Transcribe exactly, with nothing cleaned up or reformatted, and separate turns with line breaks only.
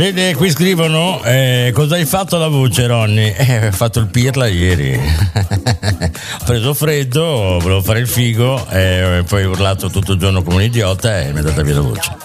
Vede, qui scrivono, eh, cosa hai fatto alla voce, Ronny? Eh, ho fatto il pirla ieri. Ho preso freddo, volevo fare il figo, e poi ho urlato tutto il giorno come un idiota e mi è andata via la voce.